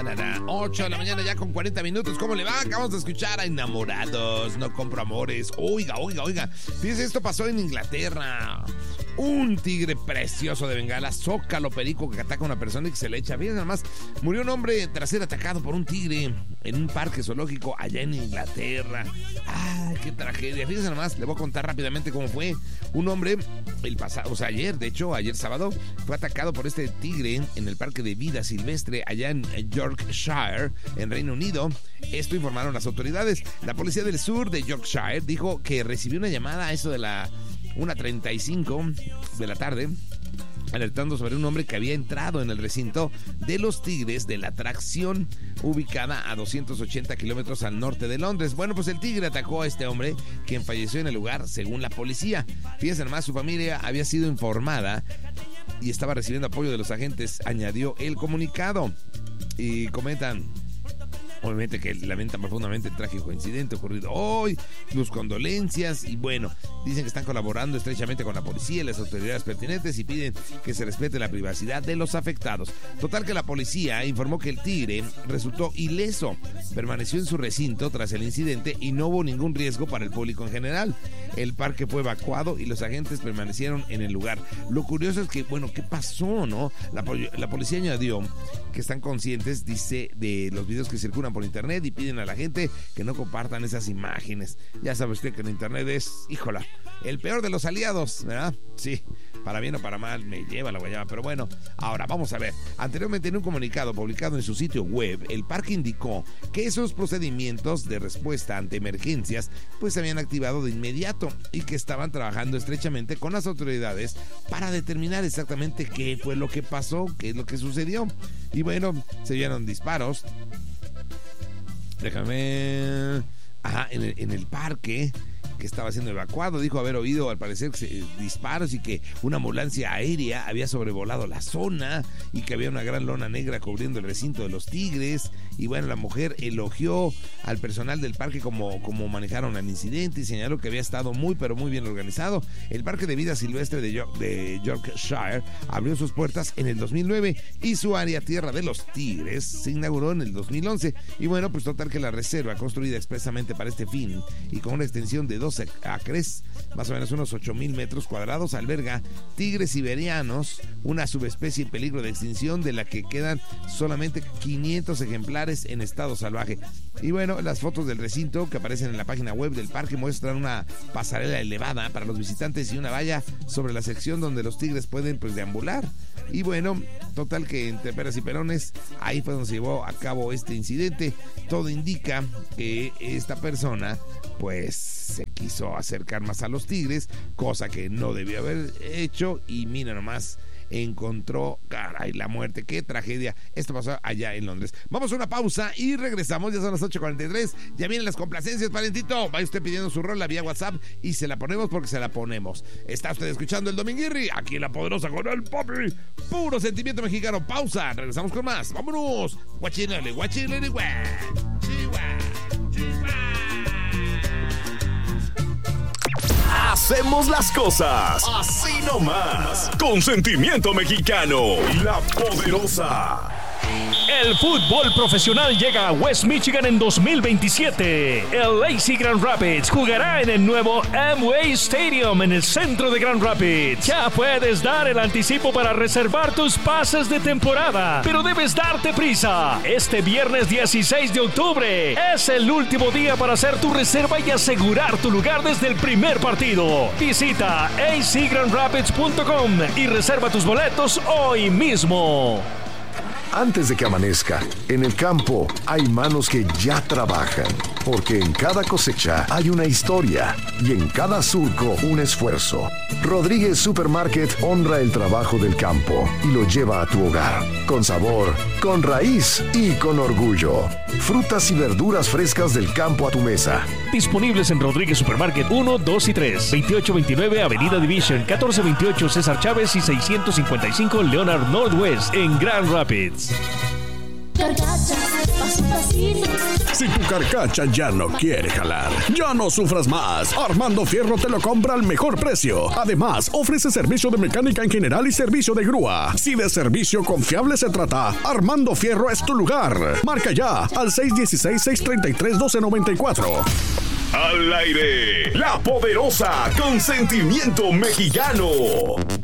8 de la mañana ya con 40 minutos. ¿Cómo le va? Acabamos de escuchar a Enamorados, No Compro Amores. Oiga. Fíjese, esto pasó en Inglaterra. Un tigre precioso de Bengala, zócalo perico, que ataca a una persona y que se le echa. Fíjense nada más, murió un hombre tras ser atacado por un tigre en un parque zoológico allá en Inglaterra. ¡Ay, qué tragedia! Fíjense nada más, le voy a contar rápidamente cómo fue. Un hombre, ayer sábado, fue atacado por este tigre en el parque de vida silvestre allá en Yorkshire, en Reino Unido. Esto informaron las autoridades. La policía del sur de Yorkshire dijo que recibió una llamada a eso de la 1:35 de la tarde, alertando sobre un hombre que había entrado en el recinto de los tigres de la atracción ubicada a 280 kilómetros al norte de Londres. Bueno, pues el tigre atacó a este hombre, quien falleció en el lugar, según la policía. Fíjense nomás, su familia había sido informada y estaba recibiendo apoyo de los agentes, añadió el comunicado. Y comentan, obviamente, que lamentan profundamente el trágico incidente ocurrido hoy, sus condolencias, y bueno, dicen que están colaborando estrechamente con la policía y las autoridades pertinentes y piden que se respete la privacidad de los afectados. Total, que la policía informó que el tigre resultó ileso, permaneció en su recinto tras el incidente y no hubo ningún riesgo para el público en general. El parque fue evacuado y los agentes permanecieron en el lugar. Lo curioso es que, bueno, ¿qué pasó, no? La policía añadió que están conscientes, dice, de los videos que circulan por internet y piden a la gente que no compartan esas imágenes. Ya sabe usted que en internet es, híjola, el peor de los aliados, ¿verdad? Sí, para bien o para mal me lleva la guayaba, pero bueno, ahora vamos a ver. Anteriormente, en un comunicado publicado en su sitio web, el parque indicó que esos procedimientos de respuesta ante emergencias pues se habían activado de inmediato y que estaban trabajando estrechamente con las autoridades para determinar exactamente qué fue lo que pasó, qué es lo que sucedió. Y bueno, se vieron disparos. Déjame... en el parque que estaba siendo evacuado, dijo haber oído al parecer disparos y que una ambulancia aérea había sobrevolado la zona y que había una gran lona negra cubriendo el recinto de los tigres. Y bueno, la mujer elogió al personal del parque como manejaron el incidente y señaló que había estado muy pero muy bien organizado. El parque de vida silvestre de Yorkshire abrió sus puertas en el 2009 y su área tierra de los tigres se inauguró en el 2011. Y bueno, pues total, que la reserva, construida expresamente para este fin y con una extensión de 12 acres, más o menos unos 8,000 metros cuadrados, alberga tigres siberianos, una subespecie en peligro de extinción de la que quedan solamente 500 ejemplares en estado salvaje. Y bueno, las fotos del recinto que aparecen en la página web del parque muestran una pasarela elevada para los visitantes y una valla sobre la sección donde los tigres pueden pues deambular. Y bueno, total, que entre peras y perones, ahí fue donde se llevó a cabo este incidente. Todo indica que esta persona pues se quiso acercar más a los tigres, cosa que no debió haber hecho, y mira nomás, encontró, caray, la muerte. Qué tragedia. Esto pasó allá en Londres. Vamos a una pausa y regresamos. Ya son las 8:43. Ya vienen las complacencias, parentito. Vaya usted pidiendo su rola vía WhatsApp y se la ponemos porque se la ponemos. Está usted escuchando el Dominguirri aquí en La Poderosa con el Papi. Puro sentimiento mexicano. Pausa. Regresamos con más. Vámonos. Guachilele, guachilele, guá. Hacemos las cosas así nomás, con sentimiento mexicano. La Poderosa. El fútbol profesional llega a West Michigan en 2027. El AC Grand Rapids jugará en el nuevo Amway Stadium en el centro de Grand Rapids. Ya puedes dar el anticipo para reservar tus pases de temporada, pero debes darte prisa. Este viernes 16 de octubre es el último día para hacer tu reserva y asegurar tu lugar desde el primer partido. Visita acgrandrapids.com y reserva tus boletos hoy mismo. Antes de que amanezca, en el campo hay manos que ya trabajan, porque en cada cosecha hay una historia y en cada surco un esfuerzo. Rodríguez Supermarket honra el trabajo del campo y lo lleva a tu hogar, con sabor, con raíz y con orgullo. Frutas y verduras frescas del campo a tu mesa. Disponibles en Rodríguez Supermarket 1, 2 y 3, 2829 Avenida Division, 1428 César Chávez y 655 Leonard Northwest en Grand Rapids. carcacha, paso a pasito. Si tu carcacha ya no quiere jalar, ya no sufras más. Armando Fierro te lo compra al mejor precio. Además, ofrece servicio de mecánica en general y servicio de grúa. Si de servicio confiable se trata, Armando Fierro es tu lugar. Marca ya al 616-633-1294. Al aire, La Poderosa con sentimiento mexicano.